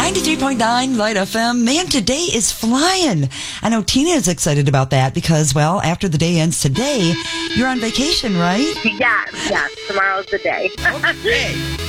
93.9 Light FM. Man, today is flying. I know Tina is excited about that because, well, after the day ends today, you're on vacation, right? Yes. Tomorrow's the day. Okay.